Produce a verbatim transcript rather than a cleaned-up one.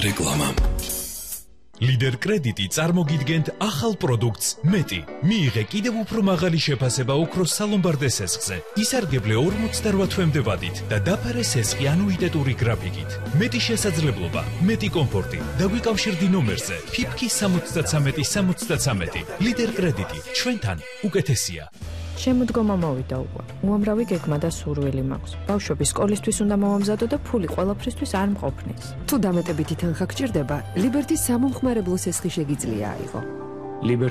რეკლამა. Lider კრედიტი წარმოგიდგენთ ახალ პროდუქტს მეტი. მიიღე კიდევ უფრო მაღალი შეფასება ოქროს სალომბარდე სესხზე. ისარგებლე ორმოცდაოთხ თვემდე ვადით და დაფარე სესხი ანუიტეტური გრაფიკით. მეტი შესაძლებლობა, მეტი კომფორტი. დაგვიკავშირდი ნომერზე ფიფკი სამოცდათრამეტი სამოცდათრამეტი. Lider კრედიტი ჩვენთან უკეთესია. შემოდგომა მოვიდა უკვე. უამრავი გეგმა და სურვილი მაქვს. ბავშვები სკოლისთვის უნდა მომამზადო და ფული ყველაფრისთვის არ მყოფნის. თუ დამეტებითი თანხა გჭირდება, ლიბერტის სამომხმარებლო სესხი შეგიძლია აიღო.